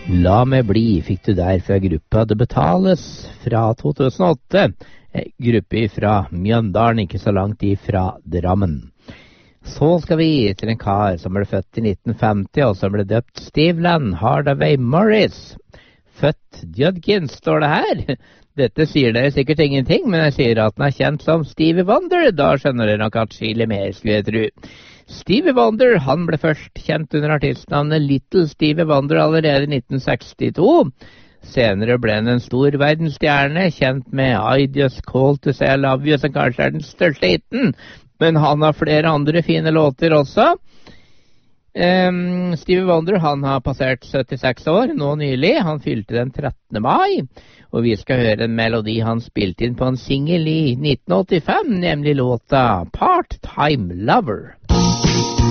La meg bli fikk du der fra gruppa Det betales fra 2008. Gruppe fra Mjøndalen, ikke så langt ifra Drammen. Så skal vi til en kar som ble født i 1950, og som ble døpt Steveland Hardaway Morris. Født Judkins, står det her. Dette sier dere sikkert ingenting, men jeg sier at den er kjent som Stevie Wonder. Da skjønner dere nok at skille mer, skulle jeg tro. Stevie Wonder, han ble først kjent under artistnavnet Little Stevie Wonder allerede i 1962. Senere ble han en stor verdensstjerne, kjent med I Just Call to Say I Love You, som kanskje er den største hiten. Men han har flere andre fine låter også. Stevie Wonder, han har passert 76 år, nå nylig. Han fylte den 13. mai. Og vi skal høre en melodi han spilte inn på en single i 1985, nemlig låta Part-Time Lover.